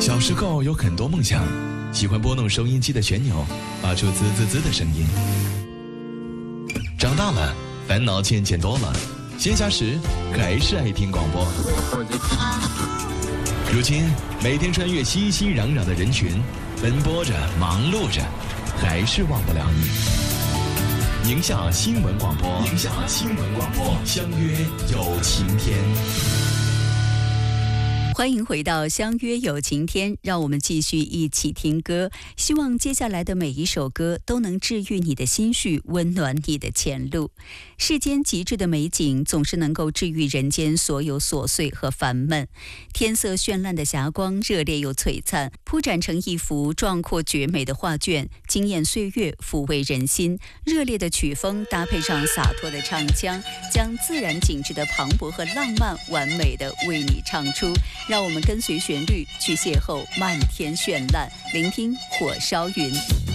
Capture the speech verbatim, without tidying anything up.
小时候有很多梦想，喜欢拨弄收音机的旋钮，发出滋滋滋的声音。长大了，烦恼渐渐多了，闲暇时还是爱听广播。如今，每天穿越熙熙攘攘的人群，奔波着，忙碌着，还是忘不了你。宁夏新闻广播，宁夏新闻广播，相约有晴天。 欢迎回到相约有晴天，让我们继续一起听歌。希望接下来的每一首歌都能治愈你的心绪，温暖你的前路。世间极致的美景总是能够治愈人间所有琐碎和烦闷。天色绚烂的霞光，热烈又璀璨，铺展成一幅壮阔绝美的画卷，惊艳岁月，抚慰人心。热烈的曲风搭配上洒脱的唱腔，将自然景致的磅礴和浪漫完美的为你唱出。让我们跟随旋律去邂逅漫天绚烂，聆听火烧云。